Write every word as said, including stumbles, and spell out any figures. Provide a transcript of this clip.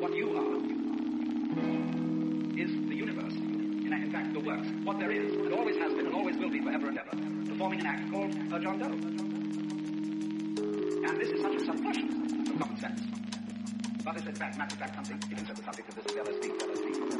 what you are is the universe. In, in fact, the works, what there is, and always has been, and always will be forever and ever, performing an act called a John Doe. And this is such a subversion of common sense. But it's in fact, matter of fact, something, even so the subject of this L S D, L S D.